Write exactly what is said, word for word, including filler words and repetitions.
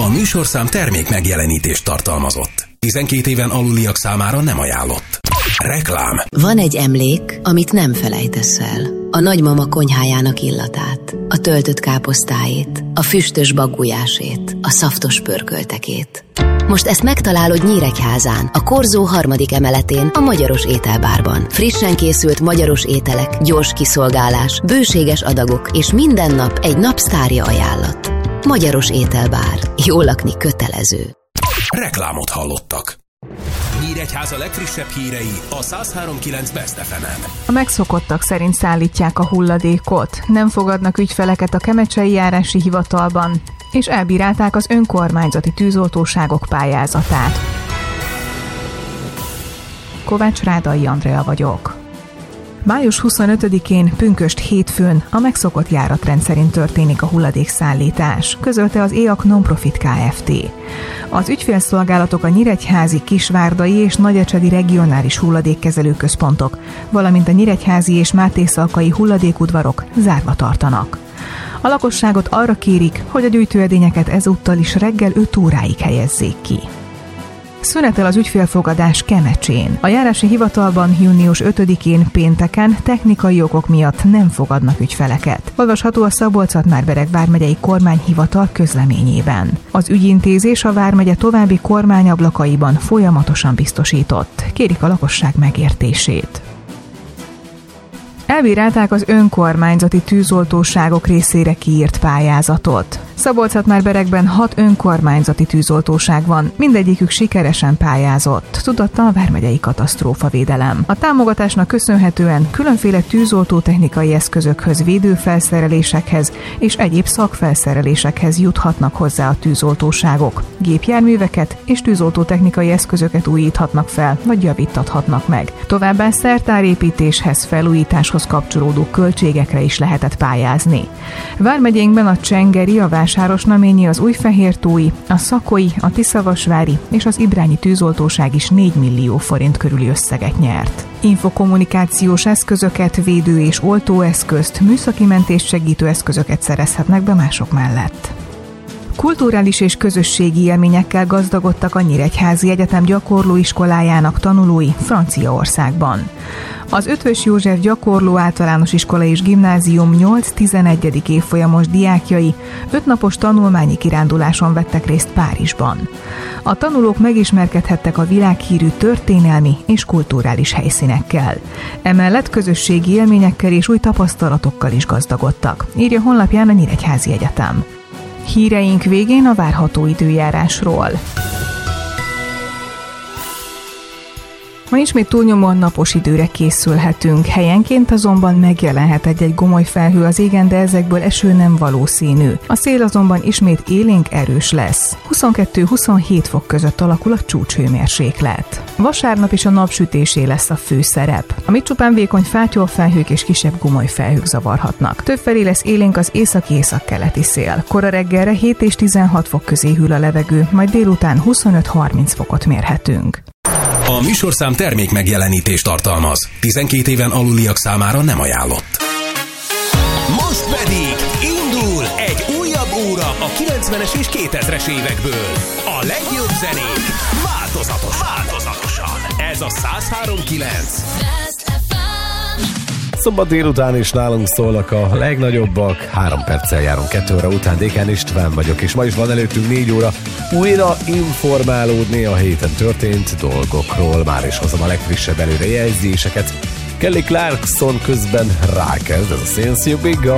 műsorszám termék megjelenítést tartalmazott. tizenkét éven aluliak számára nem ajánlott. Reklám. Van egy emlék, amit nem felejtesz el. A nagymama konyhájának illatát, a töltött káposztáét, a füstös baggujásét, a szaftos pörköltekét. Most ezt megtalálod Nyíregyházán, a Korzó harmadik emeletén, a Magyaros Ételbárban. Frissen készült magyaros ételek, gyors kiszolgálás, bőséges adagok és minden nap egy napsztárja ajánlat. Magyaros Ételbár. Jól lakni kötelező. Reklámot hallottak. Nyíregyháza legfrissebb hírei a száz három kilenc Best ef emen. A megszokottak szerint szállítják a hulladékot, nem fogadnak ügyfeleket a Kemecsei Járási Hivatalban, és elbírálták az önkormányzati tűzoltóságok pályázatát. Kovács Rádai Andrea vagyok. május huszonötödikén pünkösd hétfőn a megszokott járatrend szerint történik a hulladékszállítás, közölte az é á ká Nonprofit Kft. Az ügyfélszolgálatok a nyíregyházi, kisvárdai és nagyecsedi regionális hulladékkezelő központok, valamint a nyíregyházi és mátészalkai hulladékudvarok zárva tartanak. A lakosságot arra kérik, hogy a gyűjtőedényeket ezúttal is reggel öt óráig helyezzék ki. Szünetel az ügyfélfogadás Kemecsén. A járási hivatalban június ötödikén pénteken technikai okok miatt nem fogadnak ügyfeleket. Olvasható a Szabolcs-Szatmár-Bereg vármegyei kormányhivatal közleményében. Az ügyintézés a vármegye további kormányablakaiban folyamatosan biztosított. Kérik a lakosság megértését. Elbírálták az önkormányzati tűzoltóságok részére kiírt pályázatot. Szabolcs-Szatmár-Beregben hat önkormányzati tűzoltóság van, mindegyikük sikeresen pályázott, tudatta a vármegyei katasztrófavédelem. A támogatásnak köszönhetően különféle tűzoltótechnikai eszközökhöz, védőfelszerelésekhez és egyéb szakfelszerelésekhez juthatnak hozzá a tűzoltóságok. Gépjárműveket és tűzoltótechnikai eszközöket újíthatnak fel, vagy javítathatnak meg. Továbbá szertárépítéshez, felújításhoz kapcsolódó költségekre is lehetett pályázni. Vármegyénkben a Csengeri, a Vásárosnaményi, az Újfehértói, a Szakói, a Tiszavasvári és az Ibrányi tűzoltóság is négy millió forint körüli összeget nyert. Infokommunikációs eszközöket, védő- és oltóeszközt, műszaki mentést segítő eszközöket szerezhetnek be mások mellett. Kulturális és közösségi élményekkel gazdagodtak a Nyíregyházi Egyetem gyakorlóiskolájának tanulói Franciaországban. Az Eötvös József Gyakorló Általános Iskola és Gimnázium nyolc-tizenegyedik évfolyamos diákjai ötnapos tanulmányi kiránduláson vettek részt Párizsban. A tanulók megismerkedhettek a világhírű történelmi és kulturális helyszínekkel. Emellett közösségi élményekkel és új tapasztalatokkal is gazdagodtak, írja honlapján a Nyíregyházi Egyetem. Híreink végén a várható időjárásról. Ma ismét túlnyomóan napos időre készülhetünk, helyenként azonban megjelenhet egy-egy gomoly felhő az égen, de ezekből eső nem valószínű. A szél azonban ismét élénk erős lesz. huszonkettő-huszonhét fok között alakul a csúcshőmérséklet. Vasárnap is a napsütésé lesz a főszerep. Amit csupán vékony fátyolfelhők és kisebb gomoly felhők zavarhatnak. Többfelé lesz élénk az északi-északkeleti szél. Kora reggelre hét és tizenhat fok közé hűl a levegő, majd délután huszonöt-harminc fokot mérhetünk. A műsorszám termék megjelenítést tartalmaz. tizenkét éven aluliak számára nem ajánlott. Most pedig indul egy újabb óra a kilencvenes és kétezres évekből. A legjobb zenék változatosan. változatosan. Ez a száz három kilenc. Szombat délután is nálunk szólnak a legnagyobbak. Három perccel járunk kettő óra után. Dékán István vagyok, és ma is van előttünk négy óra újra informálódni a héten történt dolgokról. Már is hozom a legfrissebb előrejelzéseket. Kelly Clarkson közben rákezd, ez a Since You Begun.